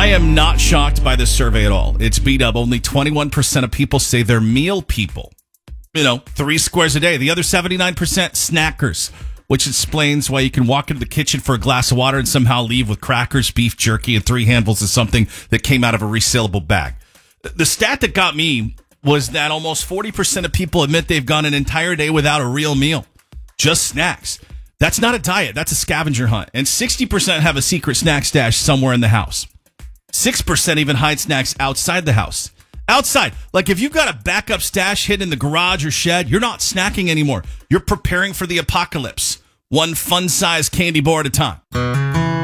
am not shocked by this survey at all. It's B-Dub. Only 21% of people say they're meal people. 3 squares a day. The other 79% snackers, which explains why you can walk into the kitchen for a glass of water and somehow leave with crackers, beef jerky, and 3 handfuls of something that came out of a resaleable bag. The stat that got me was that almost 40% of people admit they've gone an entire day without a real meal. Just snacks. That's not a diet. That's a scavenger hunt. And 60% have a secret snack stash somewhere in the house. 6% even hide snacks outside the house. Outside. Like if you've got a backup stash hidden in the garage or shed, you're not snacking anymore. You're preparing for the apocalypse. One fun-sized candy bar at a time.